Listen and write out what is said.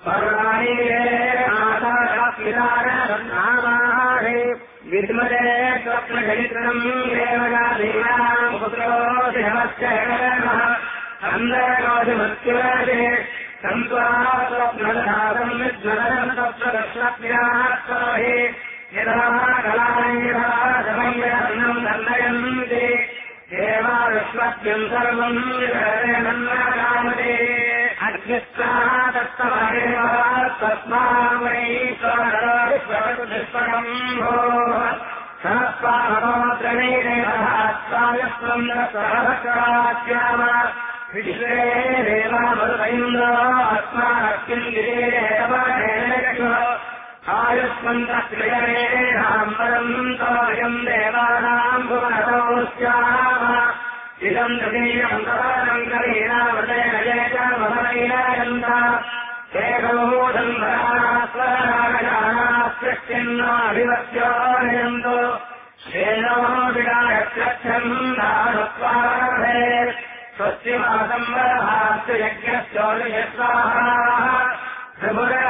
पर्वाणि नामाहे विद्मते स्वप्नचरित्रम् देवगादीनाम् पुत्रोऽसि नमश्च अन्दरोऽधिमत्युराजे सन्त्वा स्वप्नदधातम् विद्मदम् स्वप्नदर्शनप्रियात्सरोहि यथा कलायः समयम् दण्डयन्ति देवाविश्वत्यम् सर्वम् विहरेणन्नकामते अग्निस्ताः तत्तमहेव तस्मामैश्वरम् भोः सहस्वामोद्रमेणेवस्वायस्वम् सहस्रास्याम विश्वे देवामरुतैन्द्रो अस्मानस्मिन् गिरेणेव आयुष्मन्तक्रियमेनाम्बरम् तोयम् देवानाम् भुवनतो स्याम इदम् तृतीयम् तवानम् करीणामृतेन ये च महनैनायन्त एकमूढम् भरास्वरागजानास्पृष्टिन्नाभिवस्योनयन्तु श्रेणो विडायक्षम् दानत्वारभे स्वस्तिमासम् वरहास्य यज्ञस्योनियस्वाहा